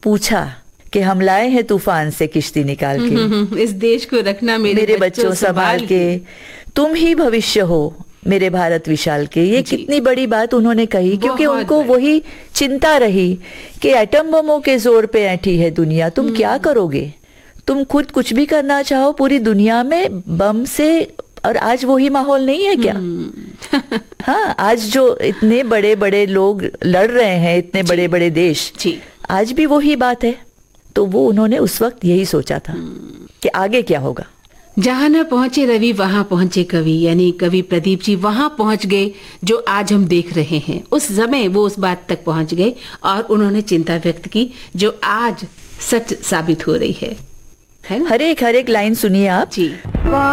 पूछा कि हम लाए हैं तूफान से किश्ती निकाल के, इस देश को रखना मेरे बच्चों संभाल के, तुम ही भविष्य हो मेरे भारत विशाल के। ये कितनी बड़ी बात उन्होंने कही, क्योंकि उनको वही चिंता रही कि एटम बमों के जोर पे ऐठी है दुनिया, तुम क्या करोगे? तुम खुद कुछ भी करना चाहो, पूरी दुनिया में बम से, और आज वही माहौल नहीं है क्या? हाँ, आज जो इतने बड़े बड़े लोग लड़ रहे हैं, इतने बड़े बड़े देश, आज भी वही बात है। तो वो उन्होंने उस वक्त यही सोचा था कि आगे क्या होगा। जहाँ न पहुंचे रवि वहां पहुंचे कवि, यानी कवि प्रदीप जी वहां पहुंच गए जो आज हम देख रहे हैं। उस समय वो उस बात तक पहुंच गए और उन्होंने चिंता व्यक्त की जो आज सच साबित हो रही है। हर एक लाइन सुनिए आप जी।